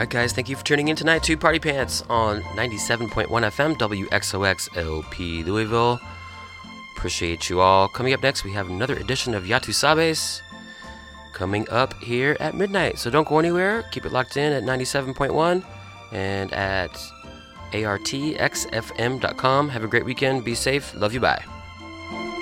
Alright guys, thank you for tuning in tonight to Party Pants on 97.1 FM WXOX LP Louisville. Appreciate you all. Coming up next, we have another edition of Yatu Sabes coming up here at midnight. So don't go anywhere. Keep it locked in at 97.1 and at artxfm.com. Have a great weekend. Be safe. Love you. Bye.